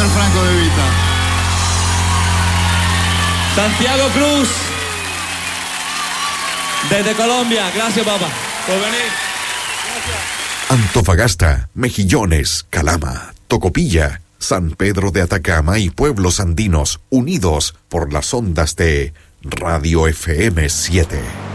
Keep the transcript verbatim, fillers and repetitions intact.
César Franco de Vita. Santiago Cruz, desde Colombia. Gracias, papá, por venir. Gracias. Antofagasta, Mejillones, Calama, Tocopilla, San Pedro de Atacama y pueblos andinos unidos por las ondas de Radio F M siete.